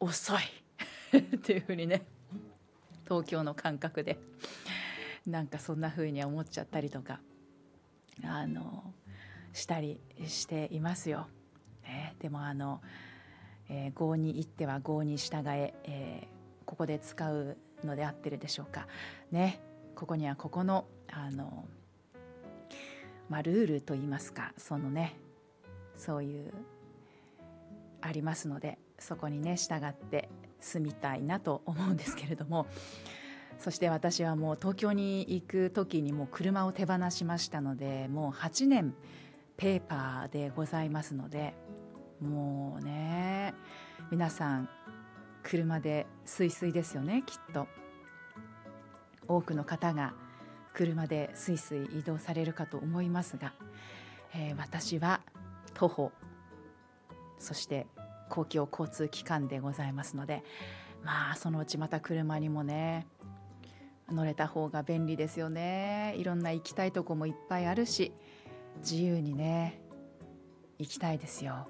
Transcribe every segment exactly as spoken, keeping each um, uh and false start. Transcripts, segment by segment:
遅いっていうふうにね、東京の感覚でなんかそんな風に思っちゃったりとかあのしたりしていますよ、ね、でもあの、えー、郷に行っては郷に従ええー、ここで使うので合ってるでしょうかね。ここにはここのあの、まあ、ルールといいますか、そのねそういうありますので、そこにね従って住みたいなと思うんですけれども、そして私はもう東京に行く時にもう車を手放しましたので、もうはちねんペーパーでございますので、もうね皆さん車でスイスイですよね。きっと多くの方が車でスイスイ移動されるかと思いますが、えー、私は徒歩、そして公共交通機関でございますので、まあそのうちまた車にもね乗れた方が便利ですよね。いろんな行きたいとこもいっぱいあるし、自由にね行きたいですよ。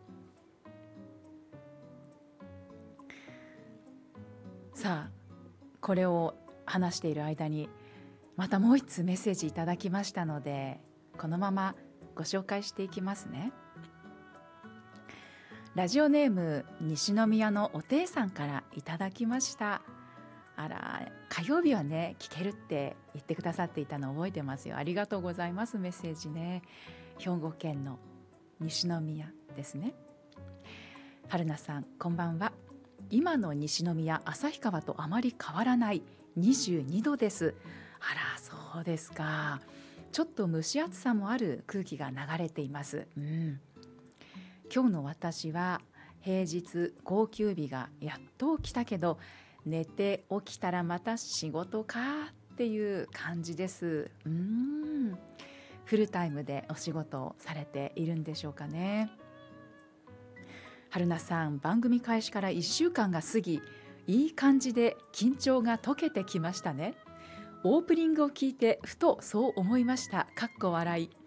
さあこれを話している間にまたもう一通メッセージいただきましたので、このままご紹介していきますね。ラジオネーム西宮のおていさんからいただきました。あら、火曜日はね聞けるって言ってくださっていたの覚えてますよ。ありがとうございます。メッセージね。兵庫県の西宮ですね。春菜さんこんばんは。今の西宮旭川とあまり変わらないにじゅうにどです。あら、そうですか。ちょっと蒸し暑さもある空気が流れています、うん、今日の私は平日公休日がやっと来たけど、寝て起きたらまた仕事かっていう感じです。うーんフルタイムでお仕事をされているんでしょうかね。春菜さん、番組開始からいっしゅうかんが過ぎ、いい感じで緊張が解けてきましたね。オープニングを聞いてふとそう思いました。かっこ笑い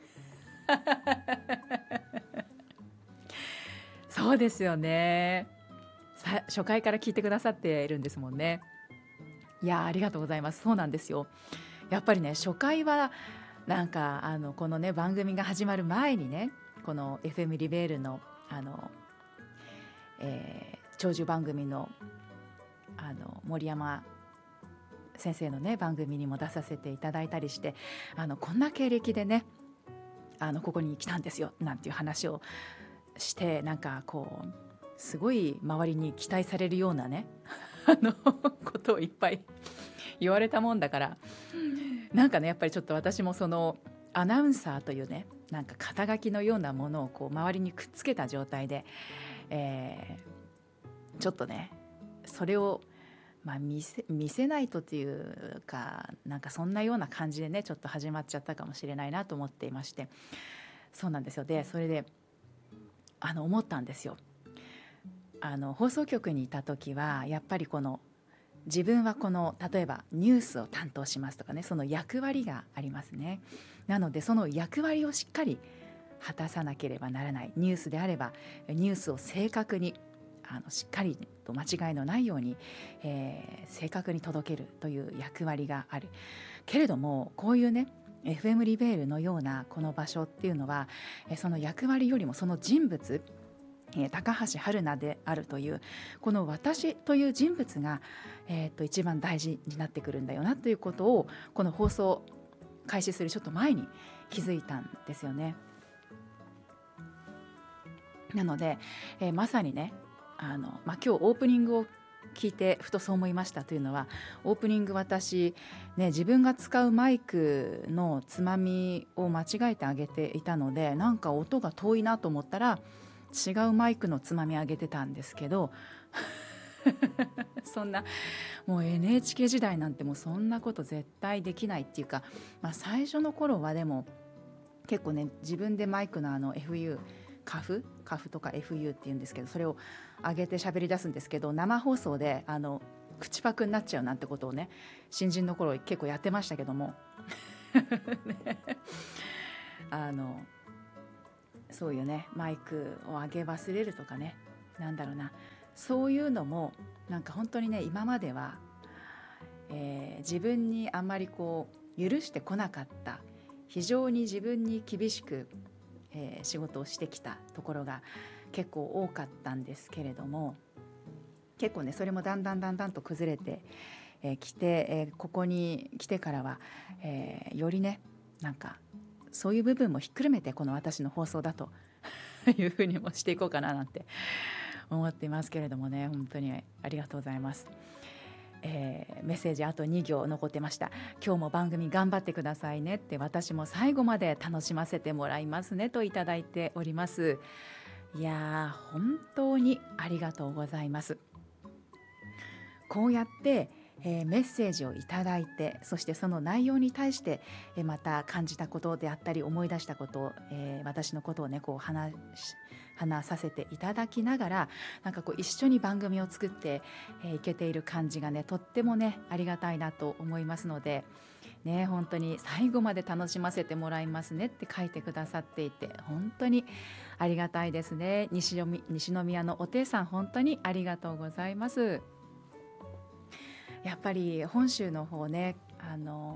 そうですよね。さ初回から聞いてくださっているんですもんね。いやありがとうございます。そうなんですよ。やっぱりね初回はなんかあのこのね番組が始まる前にね、この エフエム リベールのあの、えー、長寿番組のあの森山先生のね番組にも出させていただいたりして、あのこんな経歴でねあのここに来たんですよなんていう話をして、なんかこうすごい周りに期待されるようなねあのことをいっぱい言われたもんだから、なんかねやっぱりちょっと私もそのアナウンサーというねなんか肩書きのようなものをこう周りにくっつけた状態で、えー、ちょっとねそれをまあ、見せ、見せないとっていうか、なんかそんなような感じでねちょっと始まっちゃったかもしれないなと思っていまして、そうなんですよ。でそれであの思ったんですよ。あの放送局にいた時はやっぱりこの自分はこの例えばニュースを担当しますとかね、その役割がありますね。なのでその役割をしっかり果たさなければならない。ニュースであればニュースを正確にあのしっかりと間違いのないように、えー、正確に届けるという役割があるけれども、こういうね エフエム リベールのようなこの場所っていうのは、その役割よりもその人物、高橋春菜であるというこの私という人物が、えー、と一番大事になってくるんだよなということをこの放送開始するちょっと前に気づいたんですよね。なので、えー、まさにねあの、まあ、今日オープニングを聞いてふとそう思いましたというのは、オープニング私、ね、自分が使うマイクのつまみを間違えてあげていたので、なんか音が遠いなと思ったら違うマイクのつまみ上げてたんですけどそんなもう エヌエイチケー 時代なんてもうそんなこと絶対できないっていうか、まあ、最初の頃はでも結構ね自分でマイクのあの エフユー カフカフとか エフユー っていうんですけど、それを上げて喋り出すんですけど、生放送であの口パクになっちゃうなんてことをね新人の頃結構やってましたけどもね、あのそういうねマイクを上げ忘れるとかね、 なんだろうな、そういうのもなんか本当にね、今までは、えー自分にあんまりこう許してこなかった、非常に自分に厳しく、えー仕事をしてきたところが結構多かったんですけれども、結構ねそれもだんだんだんだんと崩れてえー来て、えーここに来てからは、えーよりね、なんかそういう部分もひっくるめてこの私の放送だというふうにもしていこうかななんて思っていますけれどもね、本当にありがとうございます。えーメッセージあとに行残ってました。今日も番組頑張ってくださいねって、私も最後まで楽しませてもらいますねといただいております。いやー、本当にありがとうございます。こうやって、えーメッセージをいただいて、そしてその内容に対して、えーまた感じたことであったり思い出したこと、えー私のことをねこう話し話させていただきながら、なんかこう一緒に番組を作ってえーいけている感じがね、とってもねありがたいなと思いますのでね、本当に最後まで楽しませてもらいますねって書いてくださっていて、本当にありがたいですね。西宮西宮のおていさん、本当にありがとうございます。やっぱり本州の方ね、あの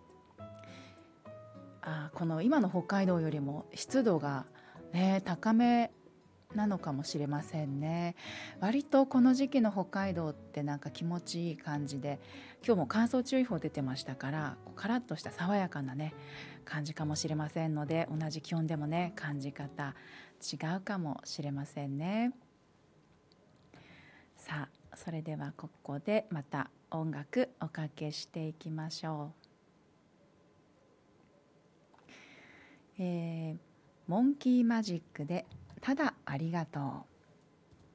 あこの今の北海道よりも湿度が、ね、高めなのかもしれませんね。割とこの時期の北海道ってなんか気持ちいい感じで、今日も乾燥注意報出てましたから、こうカラッとした爽やかなね感じかもしれませんので、同じ気温でもね感じ方違うかもしれませんね。さあ、それではここでまた音楽おかけしていきましょう。えーモンキーマジックでただありがとう。